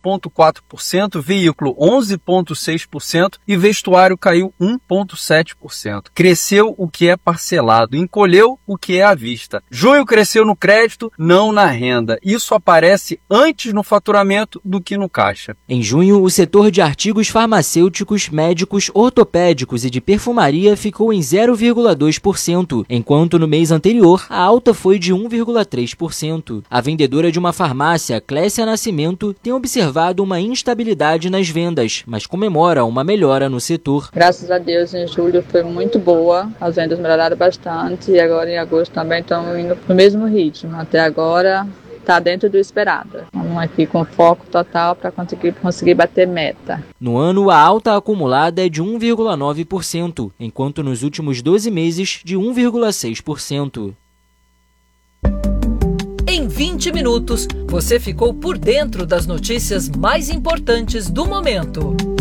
12,4%, veículo 11,6% e vestuário caiu 1,7%. Cresceu o que é parcelado, encolheu o que é à vista. Junho cresceu no crédito, não na renda. Isso aparece antes no faturamento do que no caixa. Em junho, o setor de artigos farmacêuticos, médicos, ortopédicos e de perfumaria ficou em 0,2%, enquanto no mês anterior a alta foi de 1,3%. A vendedora de uma farmácia, Clécia Nascimento, tem observado uma instabilidade nas vendas, mas comemora uma melhora no setor. Graças a Deus, em julho foi muito boa, as vendas melhoraram bastante e agora em agosto também estão indo no mesmo ritmo. Até agora está dentro do esperado. Vamos aqui com foco total para conseguir bater meta. No ano, a alta acumulada é de 1,9%, enquanto nos últimos 12 meses de 1,6%. Em 20 minutos, você ficou por dentro das notícias mais importantes do momento.